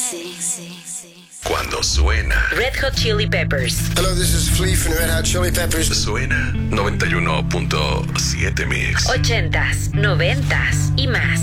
Cuando suena Red Hot Chili Peppers. Hello, this is Flea from Red Hot Chili Peppers. suena 91.7 Mix. 80s, 90s y más.